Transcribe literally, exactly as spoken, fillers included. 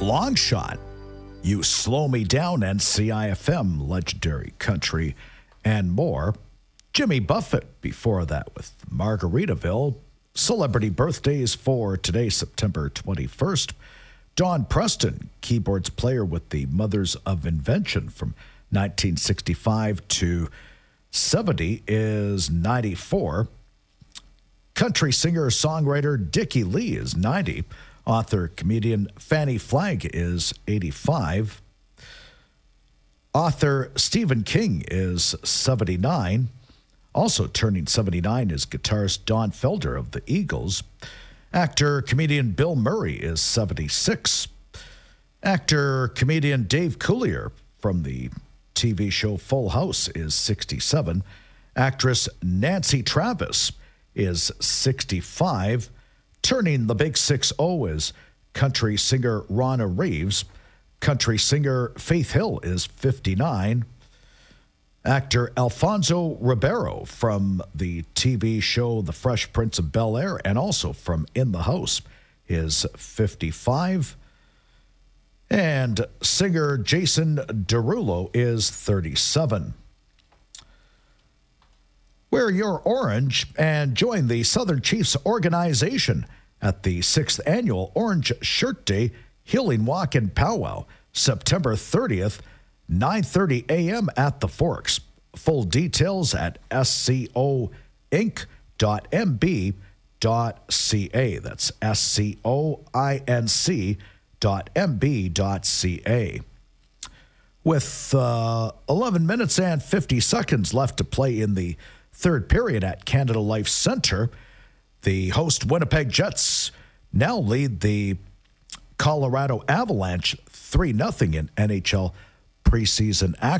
Long Shot, You Slow Me Down, and C I F M, Legendary Country, and more. Jimmy Buffett before that with Margaritaville. Celebrity birthdays for today, September twenty-first. Don Preston, keyboards player with the Mothers of Invention from nineteen sixty-five to seventy, is ninety-four. Country singer-songwriter Dickie Lee is ninety. Author, comedian Fannie Flagg is eighty-five. Author Stephen King is seventy-nine. Also turning seventy-nine is guitarist Don Felder of the Eagles. Actor, comedian Bill Murray is seventy-six. Actor, comedian Dave Coulier from the T V show Full House is sixty-seven. Actress Nancy Travis is sixty-five. Turning the big six oh is country singer Ronna Reeves. Country singer Faith Hill is fifty-nine. Actor Alfonso Ribeiro from the T V show The Fresh Prince of Bel-Air and also from In the House is fifty-five. And singer Jason Derulo is thirty-seven. Wear your orange and join the Southern Chiefs organization at the sixth Annual Orange Shirt Day Healing Walk and Powwow, September thirtieth, nine thirty a.m. at the Forks. Full details at S C O inc dot M B dot C A. That's S C O I N C dot M B dot C A. With uh, eleven minutes and fifty seconds left to play in the third period at Canada Life Center, the host Winnipeg Jets now lead the Colorado Avalanche three nothing in N H L preseason action.